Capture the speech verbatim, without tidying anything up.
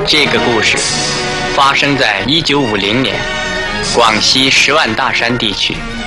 这个故事发生在一九五零年，广西十万大山地区。